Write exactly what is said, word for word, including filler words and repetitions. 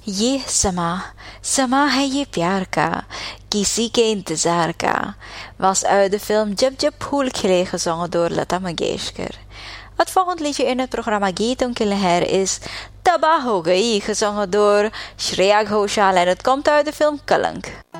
ये समा समा है ये प्यार का किसी के इंतजार का was uit de film Jab Jab Phool Khile gezongen door Lata Mangeshkar. Het volgende liedje in het programma Geeton Ke Leher is Tabah Ho Gayi gezongen door Shreya Ghoshal en het komt uit de film Kalank.